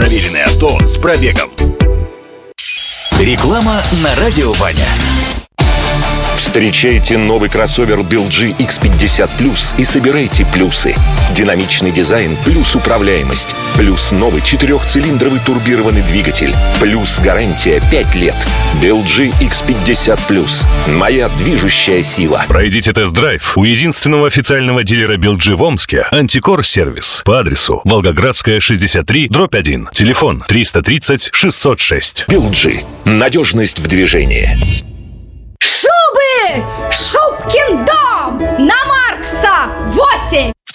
Проверенное авто с пробегом. Реклама на радио Ваня. Встречайте новый кроссовер BLG X50 Plus и собирайте плюсы. Динамичный дизайн плюс управляемость. Плюс новый 4-цилиндровый турбированный двигатель. Плюс гарантия 5 лет. BLG X50 Plus. Моя движущая сила. Пройдите тест-драйв у единственного официального дилера BLG в Омске «Антикор-сервис» по адресу Волгоградская, 63/1. Телефон 330 606. BLG. Надежность в движении. Шубы! Шубкин дом! На Маркса 8!